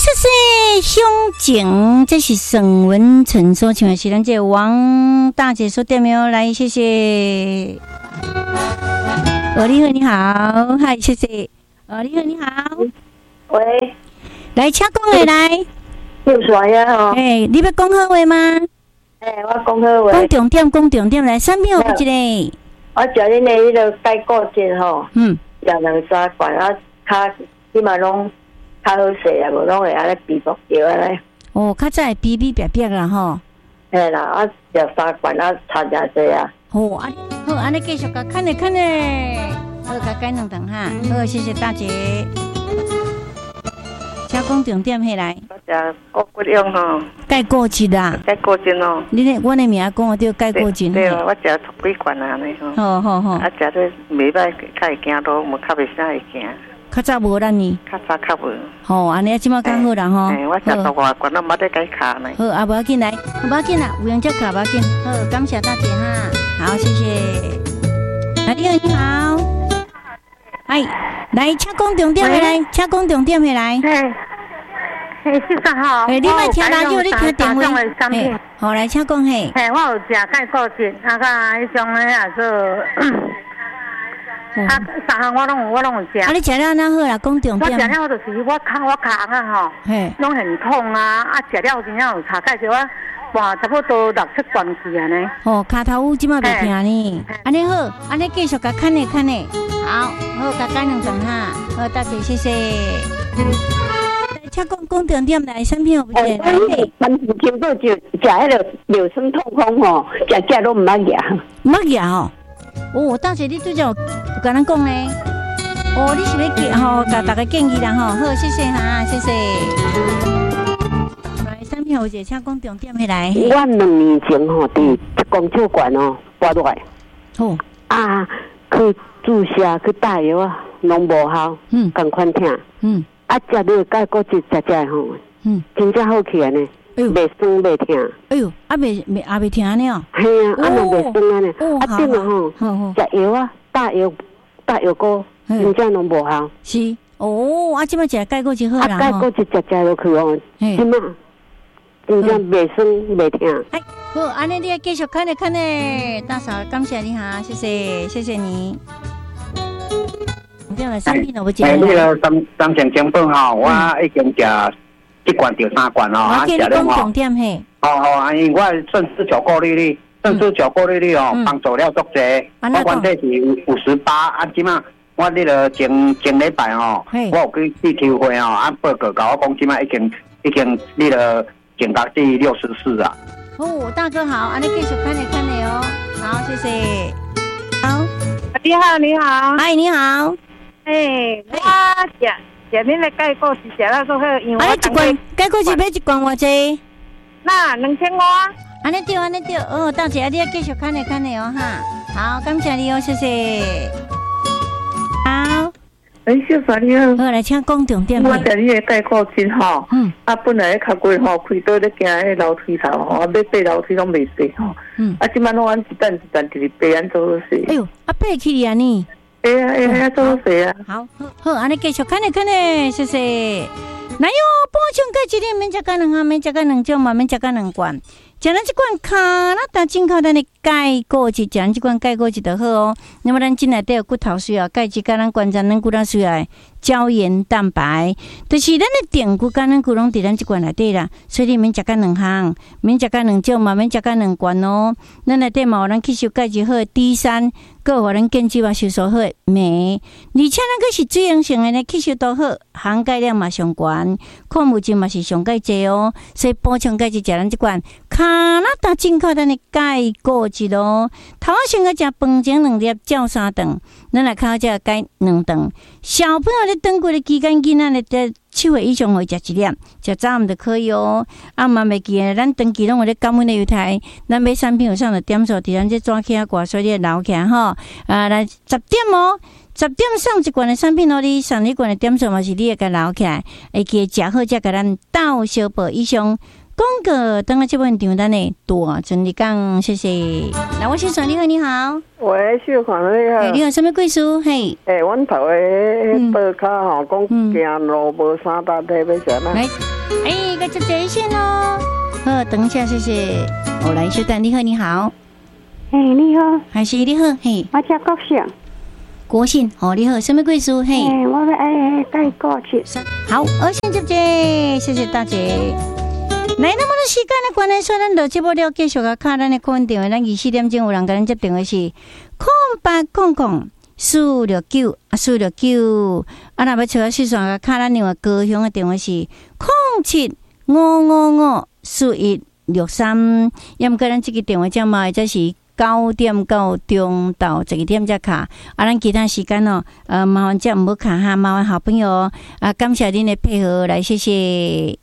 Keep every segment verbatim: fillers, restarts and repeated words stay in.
谢谢胸景，这是沈文成所唱的，是咱这王大姐所点的，来谢谢。哦，你好，你好，嗨，谢谢。哦，你好，你好。 喂， 来，请讲的来。 又啥呀？哦， 哎，你要讲好话吗？ 哎，我讲好话。 讲重点，讲重点来，产品有一个。 我食恁的迄个钙固醇吼， 嗯， 食两三罐啊，较起码拢较好势啊，无拢会安尼皮薄掉安尼。 哦，较早会比比白白啦吼。 嘿啦，啊食三罐啊，差真济啊。 哦，啊，好，安尼继续甲看咧看咧，好，甲改两顿哈，好，谢谢大姐。请讲重点起来。 我食骨骨用吼， 钙固醇啦。 钙固醇哦。 你咧，我的名讲对钙固醇。 对啊，我食十几罐啊，安尼吼。 好好好。 啊，食咧袂歹，较会行路，无较袂啥会行。 较早无咱呢。 较早较无。 吼，安尼即马较好啦吼。 哎，我食十外罐，我冇得改卡呢。 好，啊，无要紧来，无要紧啦，有用只卡无要紧。好，感谢大姐哈，好，谢谢。啊，你好，你好。哎，来，请讲重点来，请讲重点来。 嘿，先生好。 哎，你莫听radio，你听电话。 嘿， 好，来，请讲嘿。 嘿，我有食钙固醇，啊，甲迄种诶啊做，啊，三项我拢有，我拢有食。 啊，你食了哪好啦？讲重点。 我食了我就是我骹我骹啊吼，嘿，拢很痛啊，啊，食了真正有差钙就我哇，差不多六七罐去安尼。 哦，骹头有即马袂疼呢。安尼好，安尼继续甲看咧看咧。好，好，甲干两顿哈。好，大姐谢谢。请讲讲重点来，产品有不见来。 咱经过就食迄个柳生痛风吼，食食都毋捌牙。 毋捌牙哦。哦，大姐你对着有甲咱讲呢。哦，你是要建吼，甲大家建议啦吼。好，谢谢哈，谢谢。来，产品有一个，请讲重点起来。 我两年前吼，伫公酒馆哦，拔落来。 哦。啊， 去注射去打药啊，拢无效。嗯。共款疼。嗯。啊，食了钙固醇食食吼，嗯，真正好起来呢，袂酸袂疼。 哎呦，啊袂袂也袂疼呢哦。 系啊，啊嘛袂酸啊呢。啊，顶啊吼，食药啊，打药打药膏，真正拢无效。 是，哦，啊，即摆食钙固醇好啦。 啊，钙固醇食食落去哦，即嘛真正袂酸袂疼。 哎，好，安尼你要继续看咧看咧，大嫂，感谢你哈，谢谢，谢谢你。这样的产品我哎，那个三三千成本吼，我已经食一罐到三罐哦， 啊，食了吼。重点嘿。 哦哦，因为我肾丝球过滤率，肾丝球过滤率哦，帮助了足济。我原底是五十八，啊，即马我那个前前礼拜吼，我有去去抽血哦，啊，报告甲我讲，即马已经已经那个减到至六十四啊。 哦，大哥好，啊，你继续看你看你哦，好，谢谢。好， 你好，你好。 嗨，你好。 哎，我食食恁的钙固醇食了足好，因为我一罐钙固醇买一罐偌济？ 那两千五。 安尼对，安尼对。哦，大姐，你要继续看咧看咧哦哈。好，感谢你哦，谢谢。好。 哎，小三你好。 好，来请讲重点。 我食你的钙固醇吼，嗯，啊，本来较贵吼，开刀咧行迄楼梯头吼，啊，要爬楼梯拢袂爬吼，嗯，啊，即摆拢按一段一段直直爬安做好势。 哎呦，啊，爬起哩安尼。 哎呀哎呀，做好势啊！ 好，好，好，安尼继续看咧看咧，谢谢。来哟，补充钙质咧，免食到两项，免食到两种嘛，免食到两罐。食咱即罐卡那达进口咱的钙固醇，食咱即罐钙固醇就好哦。那么咱进来都有骨头需要钙质，甲咱关节咱骨头需要胶原蛋白，就是咱的电骨甲咱骨拢伫咱即罐内底啦。所以你免食到两项，免食到两种嘛，免食到两罐哦。咱内底嘛有咱吸收钙质好的 D 三。个互咱建基话吸收好镁，而且咱个是水溶性的呢，吸收都好，含钙量嘛上悬，矿物质嘛是上钙济哦，所以补充钙质食咱即罐加拿大进口咱的钙固醇哦。头仔先个食饭前两粒，照三顿，咱来靠食钙两顿。小朋友咧长过的期间，囡仔咧在七岁以上会食一粒，食早暗就可以哦。啊嘛袂记诶，咱长期拢有咧感恩的油台，咱买产品有上的点数，伫咱这抓起啊挂所以留起来吼。啊，来十点哦，十点上一罐的产品哦，你上一罐的点数嘛是你会甲留起来，会记食好才甲咱斗小报以上。广告等下这本场咱的大尊你讲，谢谢。来，我先说你好，你好。 喂，小款你好。 欸、你有什么贵事？嘿。 诶、欸，阮头诶报卡吼，讲行路无三搭地要食哪？ 哎，个就这些咯。好，等一下，谢谢。我来休蛋，你好，你好。 哎，你好。 还是你好，嘿。 我叫国信。 国信，哦，你好，什么贵书？嘿。 哎，我要爱带过去。 好，二线姐姐，谢谢大姐。来，那么的时间的关系，说咱到这波了，继续个看咱的空电话，咱二四点钟有人跟咱接电话是空八空空四六九啊四六九，啊那要找个四线个看咱另外高雄的电话是空七五五五四一六三，要么个咱这个电话叫嘛，这是九点到中到十一点才卡，啊咱其他时间哦，呃麻烦这唔好卡哈，麻烦好朋友啊，感谢您的配合，来谢谢。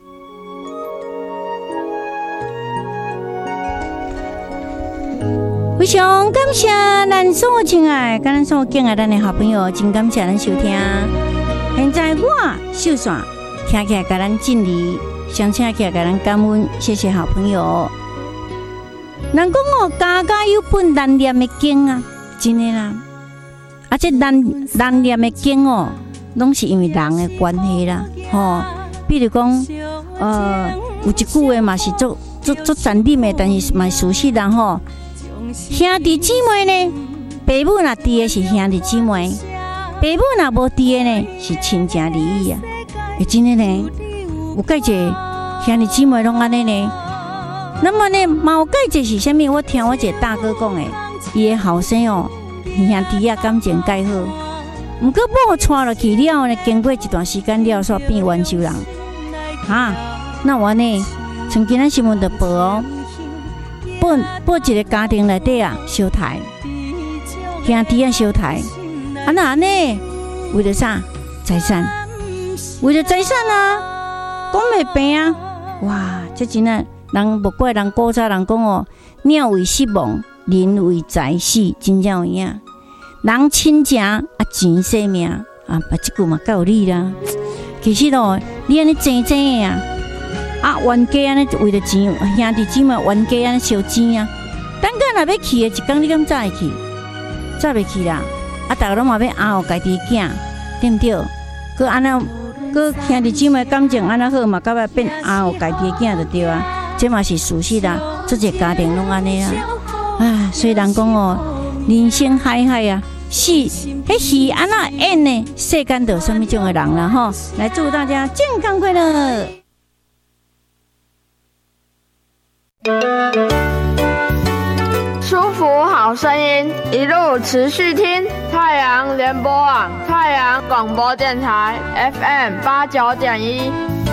非常感谢咱所有亲爱、跟咱所有敬爱咱的好朋友，真感谢咱收听。现在我秀线听起来，给咱敬礼，相请起来，给咱感恩，谢谢好朋友。人讲哦，家家有本难念的经啊，真的啦。啊，这难难念的经哦，拢是因为人的关系啦，吼、哦。比如讲，呃，有一句话嘛是做做做赞定的，但是嘛事实人吼。兄弟姊妹呢，爸母若伫的是兄弟姊妹，爸母若无伫的呢是亲情离异啊。会真的呢，有介济兄弟姊妹拢安尼呢。那么呢，嘛有介济是啥物？我听我一个大哥讲的，伊的后生哦，兄弟啊感情介好，毋过某娶落去了后呢，经过一段时间了，煞变冤仇人。哈，那我呢，从今仔新闻就报哦。报报一个家庭内底啊，相杀，兄弟啊相杀，啊那安尼为了啥？财产，为了财产啊，讲袂平啊！哇，这真啊，人无怪人古早人讲哦，鸟为食亡，人为财死，真正有影。人亲情啊，钱生命啊，把这句嘛够有理啦。其实哦，你安尼争争的啊。啊，冤家安尼为了钱，兄弟姊妹冤家安尼烧钱啊！等下若要去的，一天你敢早会去？早袂去啦！啊，大家拢嘛要熬家己囝，对不对？佮安那，佮兄弟姊妹感情安那好嘛，到尾变熬家己囝就对啊！这嘛是事实啦，做一个家庭拢安尼啊！啊，虽然讲哦，人生海海啊，是迄戏安那演呢？世间都有什么种的人啦？吼！来祝大家健康快乐！ 舒服好声音，一路持续听太阳联播网、太阳广播电台 F M 八九点一。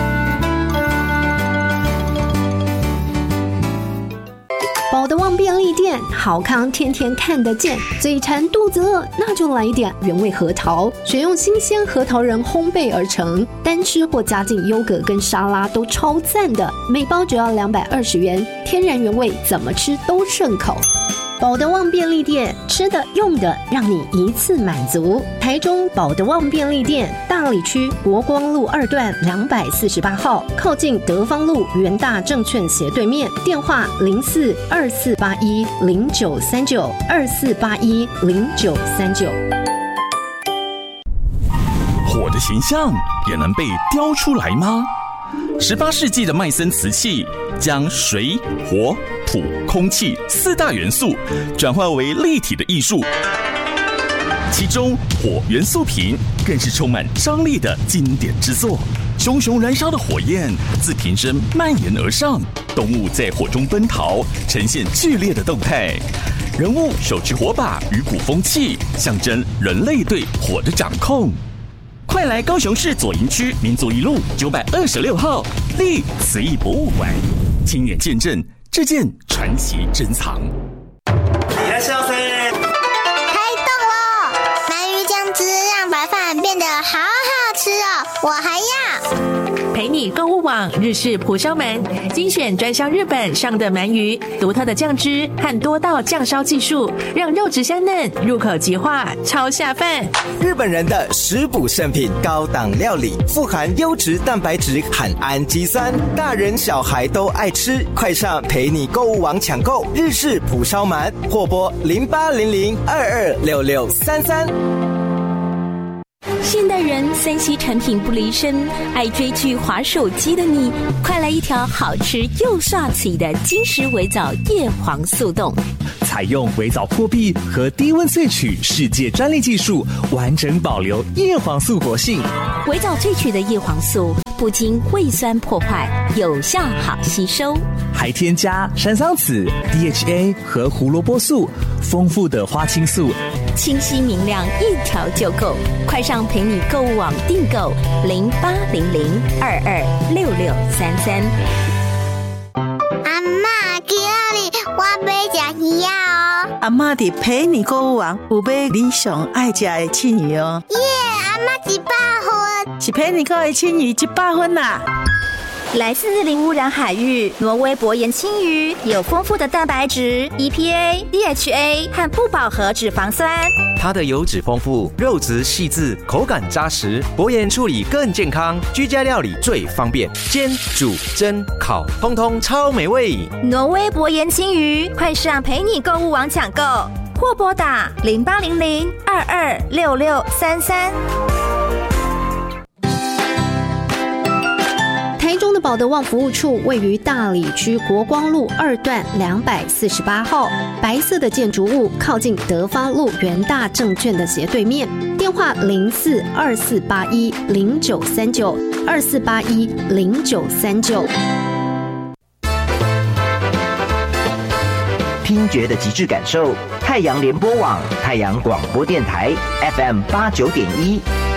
宝德旺便利店，好康天天看得见，嘴馋肚子饿，那就来一点原味核桃，选用新鲜核桃仁烘焙而成，单吃或加进优格跟沙拉都超赞的，每包只要两百二十元，天然原味，怎么吃都顺口。宝德旺便利店，吃的用的让你一次满足。台中宝德旺便利店，大里区国光路二段两百四十八号，靠近德芳路元大证券斜对面，电话零四二四八一零九三九二四八一零九三九。 火的形象也能被雕出来吗？十八世纪的麦森瓷器将水、火、土、空气四大元素转化为立体的艺术，其中火元素瓶更是充满张力的经典之作。熊熊燃烧的火焰自瓶身蔓延而上，动物在火中奔逃，呈现剧烈的动态。人物手持火把与鼓风器，象征人类对火的掌控。快来高雄市左营区民族一路九百二十六号立瓷艺博物馆，亲眼见证这件传奇珍藏。 いらっしゃいませ。 开动喽！鳗鱼酱汁让白饭变得好好吃哦，我还要。 陪你购物网日式蒲烧鳗，精选专销日本上的鳗鱼，独特的酱汁和多道酱烧技术，让肉质香嫩，入口即化，超下饭。 日本人的食补圣品，高档料理，富含优质蛋白质和氨基酸，大人小孩都爱吃。快上陪你购物网抢购日式蒲烧鳗，或拨零八零零二二六六三三。 现代人三 C 产品不离身，爱追剧、滑手机的你，快来一条好吃又刷嘴的金石微藻叶黄素冻。 采用微藻破壁和低温萃取世界专利技术，完整保留叶黄素活性。 微藻萃取的叶黄素不经胃酸破坏，有效好吸收， 还添加山桑子、D H A 和胡萝卜素，丰富的花青素， 清晰明亮，一条就够。快上陪你购物网订购零八零零二二六六三三。 阿嬷，今日我要吃鱼啊哦！ 阿嬷伫陪你购物网有买你上爱吃的青鱼哦。 耶，阿嬷一百分， 是陪你购的青鱼一百分啦。 来自零污染海域，挪威薄盐青鱼有丰富的蛋白质、E P A、D H A 和不饱和脂肪酸。 它的油脂丰富，肉质细致，口感扎实，薄盐处理更健康，居家料理最方便，煎、煮、蒸、烤，通通超美味。 挪威薄盐青鱼，快上陪你购物网抢购，或拨打零八零零二二六六三三。 台中的保德旺服务处位于大里区国光路二段两百四十八号，白色的建筑物靠近德发路元大证券的斜对面，电话零四二四八一零九三九二四八一零九三九。 听觉的极致感受，太阳联播网、太阳广播电台 F M 八九点一。